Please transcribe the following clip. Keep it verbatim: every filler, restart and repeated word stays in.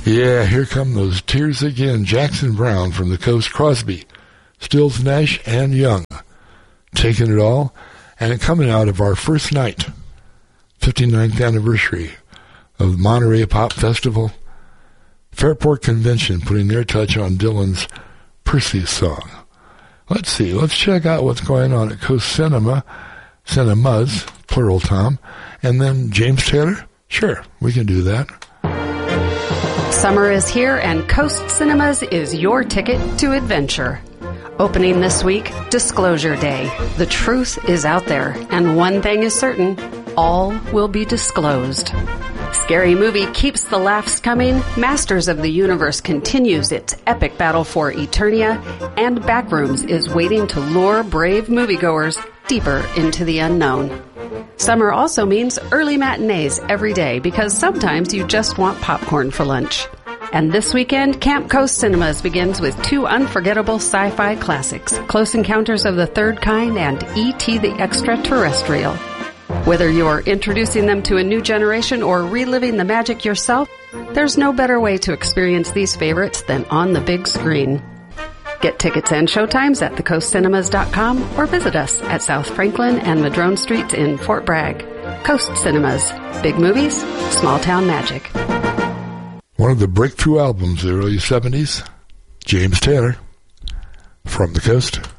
Yeah, here come those tears again. Jackson Browne from the Coast, Crosby, Stills Nash, and Young. Taking it all, and coming out of our first night, fifty-ninth anniversary of the Monterey Pop Festival, Fairport Convention putting their touch on Dylan's Percy song. Let's see, let's check out what's going on at Coast Cinema, Cinemas, plural, Tom, and then James Taylor? Sure, we can do that. Summer is here, and Coast Cinemas is your ticket to adventure. Opening this week, Disclosure Day. The truth is out there, and one thing is certain, all will be disclosed. Scary Movie keeps the laughs coming, Masters of the Universe continues its epic battle for Eternia, and Backrooms is waiting to lure brave moviegoers deeper into the unknown. Summer also means early matinees every day, because sometimes you just want popcorn for lunch. And this weekend, Camp Coast Cinemas begins with two unforgettable sci-fi classics, Close Encounters of the Third Kind and E T the Extraterrestrial. Whether you're introducing them to a new generation or reliving the magic yourself, there's no better way to experience these favorites than on the big screen. Get tickets and showtimes at the coast cinemas dot com or visit us at South Franklin and Madrone Streets in Fort Bragg. Coast Cinemas. Big movies, small town magic. One of the breakthrough albums of the early seventies, James Taylor, From the Coast.